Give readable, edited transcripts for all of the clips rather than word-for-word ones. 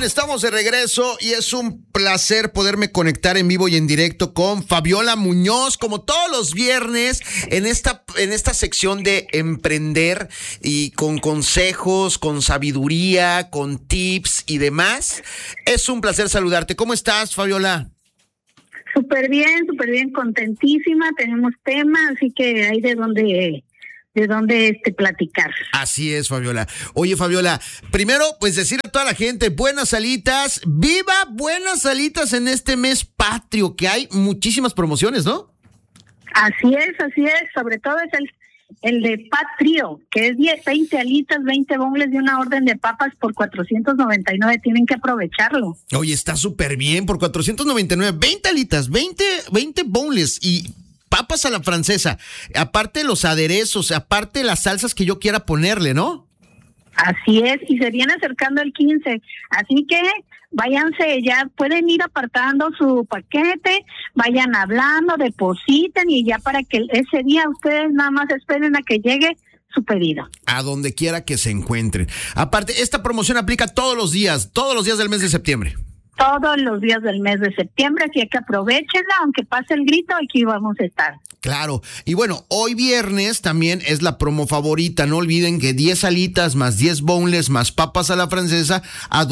están? Estamos de regreso y es un placer poderme conectar en vivo y en directo con Fabiola Muñoz, como todos los viernes, en esta sección de emprender y con consejos, con sabiduría, con tips y demás. Es un placer saludarte. ¿Cómo estás, Fabiola? Súper bien, contentísima. Tenemos tema, así que hay de dónde platicar. Así es, Fabiola. Oye, Fabiola, primero, pues decirle a toda la gente, buenas alitas, viva Buenas Alitas en este mes patrio, que hay muchísimas promociones, ¿no? Así es, sobre todo es el de Patrio, que es 20 alitas, 20 bongles de una orden de papas por 499, tienen que aprovecharlo. Oye, está súper bien, por 499, 20 alitas, 20 bongles y papas a la francesa, aparte los aderezos, aparte las salsas que yo quiera ponerle, ¿no? Así es, y se viene acercando el 15, así que váyanse, ya pueden ir apartando su paquete, vayan hablando, depositen y ya para que ese día ustedes nada más esperen a que llegue su pedido. A donde quiera que se encuentren. Aparte, esta promoción aplica todos los días del mes de septiembre. Todos los días del mes de septiembre, así que aprovechenla, aunque pase el grito, aquí vamos a estar. Claro, y bueno, hoy viernes también es la promo favorita, no olviden que 10 alitas más 10 boneless más papas a la francesa a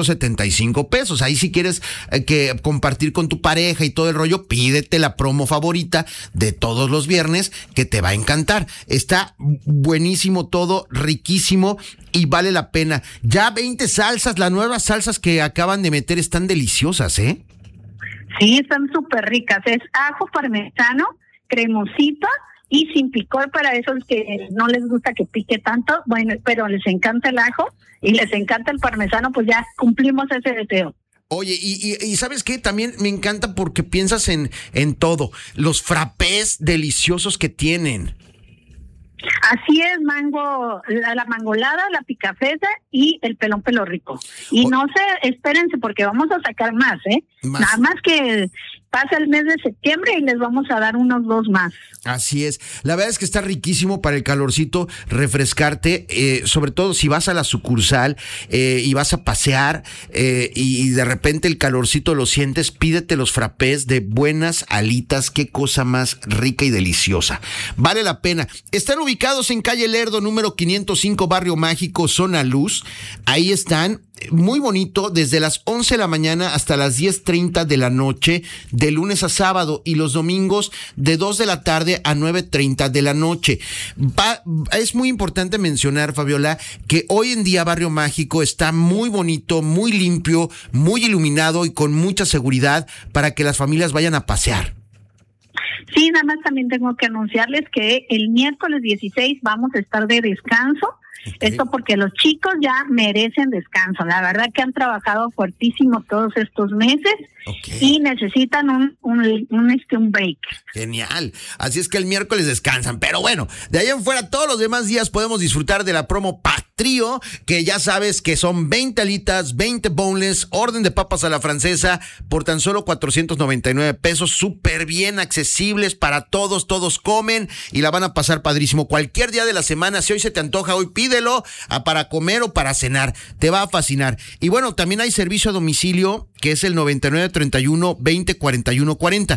275 pesos. Ahí si quieres que compartir con tu pareja y todo el rollo, pídete la promo favorita de todos los viernes que te va a encantar. Está buenísimo todo, riquísimo y vale la pena. Ya 20 salsas, las nuevas salsas que acaban de meter están deliciosas, ¿eh? Sí, están súper ricas. Es ajo parmesano, cremosita y sin picor para esos que no les gusta que pique tanto, bueno, pero les encanta el ajo y les encanta el parmesano, pues ya cumplimos ese deseo. Oye, y ¿sabes qué? También me encanta porque piensas en todo. Los frappés deliciosos que tienen. Así es, la mangolada, la picafesa y el pelón pelo rico. Y no se espérense porque vamos a sacar más, Nada más que pasa el mes de septiembre y les vamos a dar unos 2 más. Así es. La verdad es que está riquísimo para el calorcito refrescarte, sobre todo si vas a la sucursal y vas a pasear y de repente el calorcito lo sientes, pídete los frappés de Buenas Alitas. Qué cosa más rica y deliciosa. Vale la pena. Están ubicados en calle Lerdo, número 505, Barrio Mágico, Zona Luz. Ahí están. Muy bonito, desde las 11 de la mañana hasta las 10:30 de la noche, de lunes a sábado, y los domingos de 2 de la tarde a 9:30 de la noche. Es muy importante mencionar, Fabiola, que hoy en día Barrio Mágico está muy bonito, muy limpio, muy iluminado y con mucha seguridad para que las familias vayan a pasear. Sí, nada más también tengo que anunciarles que el miércoles 16 vamos a estar de descanso. Okay. Esto porque los chicos ya merecen descanso. La verdad que han trabajado fuertísimo todos estos meses. Okay. Y necesitan un break. Genial. Así es que el miércoles descansan. Pero bueno, de ahí en fuera, todos los demás días podemos disfrutar de la promo Patrio, que ya sabes que son 20 alitas, 20 boneless, orden de papas a la francesa por tan solo 499 pesos. Súper bien accesibles para todos. Todos comen y la van a pasar padrísimo. Cualquier día de la semana, si hoy se te antoja, hoy pídelo para comer o para cenar. Te va a fascinar. Y bueno, también hay servicio a domicilio, que es el 9931-204140.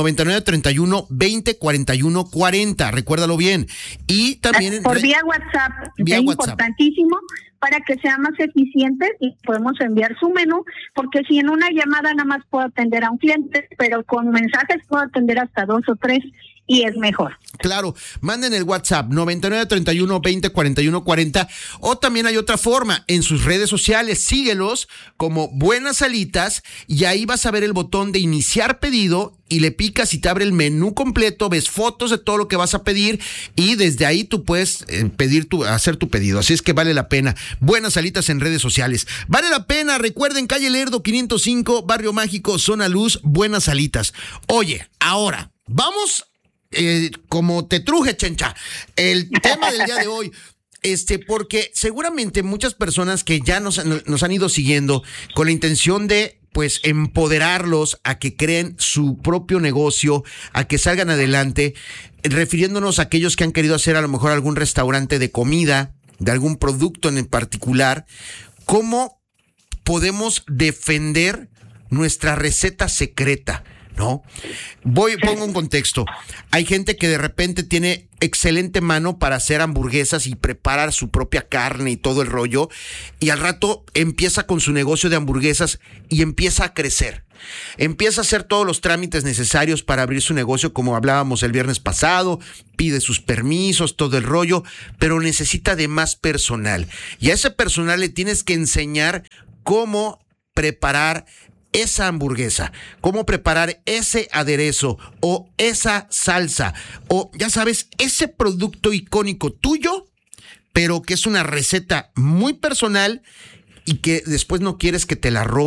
9931-204140. Recuérdalo bien. Y también por vía WhatsApp. Vía es WhatsApp. Importantísimo para que sea más eficiente y podemos enviar su menú, porque si en una llamada nada más puedo atender a un cliente, pero con mensajes puedo atender hasta 2 o 3 y es mejor. Claro, manden el WhatsApp 9931-204140, o también hay otra forma, en sus redes sociales, síguelos como Buenas Alitas y ahí vas a ver el botón de iniciar pedido y le picas y te abre el menú completo, ves fotos de todo lo que vas a pedir y desde ahí tú puedes hacer tu pedido. Así es que vale la pena. Buenas Alitas en redes sociales. Vale la pena. Recuerden, calle Lerdo 505, Barrio Mágico, Zona Luz, Buenas Alitas. Oye, ahora vamos como te truje, Chencha, el tema del día de hoy. Porque seguramente muchas personas que ya nos han ido siguiendo con la intención de pues empoderarlos a que creen su propio negocio, a que salgan adelante, refiriéndonos a aquellos que han querido hacer a lo mejor algún restaurante de comida, de algún producto en particular, ¿cómo podemos defender nuestra receta secreta, ¿no? Pongo un contexto. Hay gente que de repente tiene excelente mano para hacer hamburguesas y preparar su propia carne y todo el rollo, y al rato empieza con su negocio de hamburguesas y empieza a crecer. Empieza a hacer todos los trámites necesarios para abrir su negocio, como hablábamos el viernes pasado, pide sus permisos, todo el rollo, pero necesita de más personal. Y a ese personal le tienes que enseñar cómo preparar esa hamburguesa, cómo preparar ese aderezo o esa salsa o, ya sabes, ese producto icónico tuyo, pero que es una receta muy personal y que después no quieres que te la roben.